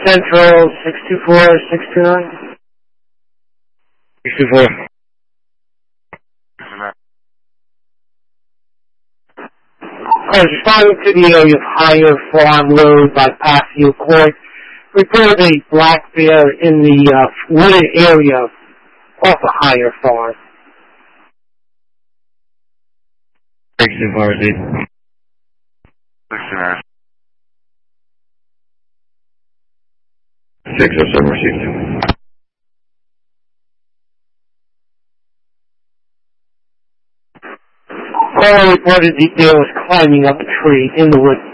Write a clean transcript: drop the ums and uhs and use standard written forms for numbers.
Central 624-629. 624. I was responding to the area of Higher Farm Road by Paseo Court. Reported a black bear in the wooded area off of Higher Farm. 624, Z. 607 received. Caller reported the bear was climbing up a tree in the woods.